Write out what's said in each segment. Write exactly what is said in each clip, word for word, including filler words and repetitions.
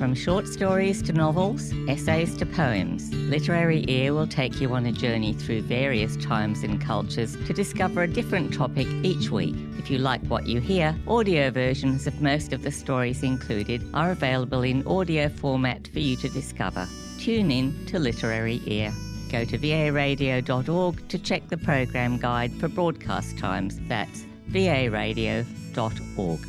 From short stories to novels, essays to poems, Literary Ear will take you on a journey through various times and cultures to discover a different topic each week. If you like what you hear, audio versions of most of the stories included are available in audio format for you to discover. Tune in to Literary Ear. Go to v a radio dot org to check the program guide for broadcast times. That's v a radio dot org.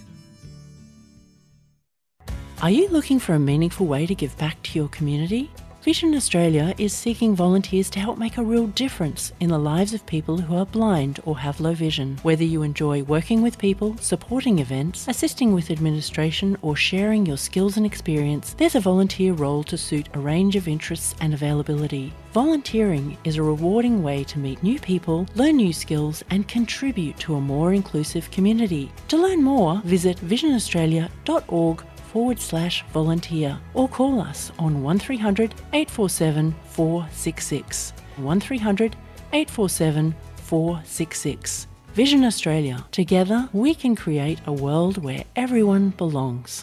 Are you looking for a meaningful way to give back to your community? Vision Australia is seeking volunteers to help make a real difference in the lives of people who are blind or have low vision. Whether you enjoy working with people, supporting events, assisting with administration, or sharing your skills and experience, there's a volunteer role to suit a range of interests and availability. Volunteering is a rewarding way to meet new people, learn new skills, and contribute to a more inclusive community. To learn more, visit vision australia dot org forward slash volunteer or call us on one three hundred, eight four seven, four six six. one three hundred, eight four seven, four six six. Vision Australia. Together we can create a world where everyone belongs.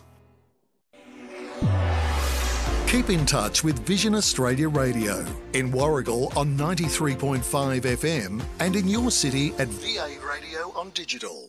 Keep in touch with Vision Australia Radio in Warragul on ninety-three point five F M and in your city at V A Radio on digital.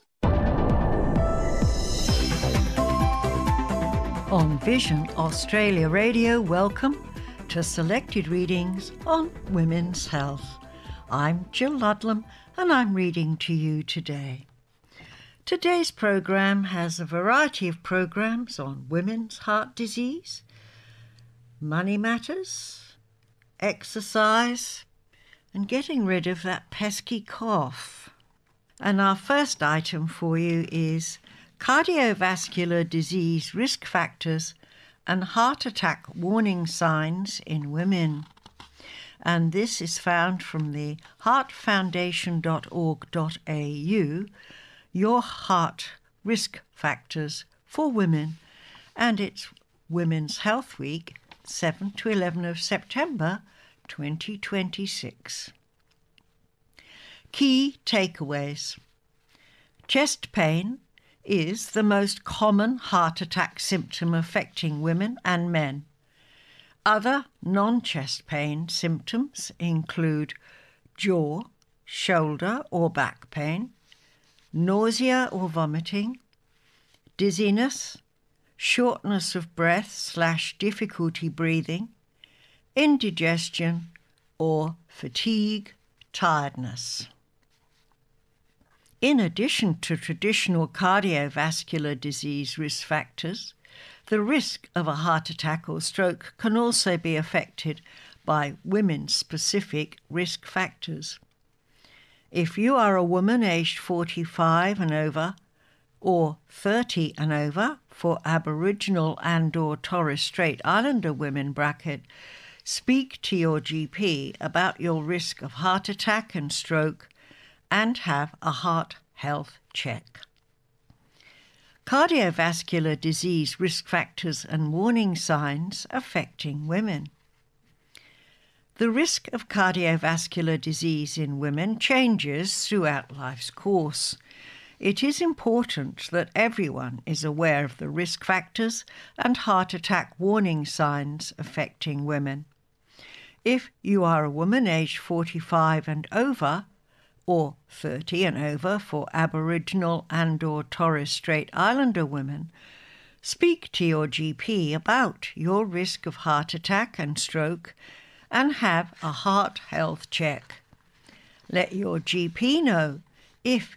On Vision Australia Radio, welcome to selected readings on women's health. I'm Jill Ludlam and I'm reading to you today. Today's program has a variety of programs on women's heart disease, money matters, exercise, and getting rid of that pesky cough. And our first item for you is cardiovascular disease risk factors and heart attack warning signs in women. And this is found from the heart foundation dot org dot a u, Your Heart Risk Factors for Women, and it's Women's Health Week, seventh to eleventh of September twenty twenty-six. Key takeaways. Chest pain is the most common heart attack symptom affecting women and men. Other non-chest pain symptoms include jaw, shoulder or back pain, nausea or vomiting, dizziness, shortness of breath slash difficulty breathing, indigestion or fatigue, tiredness. In addition to traditional cardiovascular disease risk factors, the risk of a heart attack or stroke can also be affected by women-specific risk factors. If you are a woman aged forty-five and over, or thirty and over for Aboriginal and or Torres Strait Islander women bracket, speak to your G P about your risk of heart attack and stroke and have a heart health check. Cardiovascular disease risk factors and warning signs affecting women. The risk of cardiovascular disease in women changes throughout life's course. It is important that everyone is aware of the risk factors and heart attack warning signs affecting women. If you are a woman aged forty-five and over, or thirty and over for Aboriginal and or Torres Strait Islander women, speak to your G P about your risk of heart attack and stroke and have a heart health check. Let your G P know if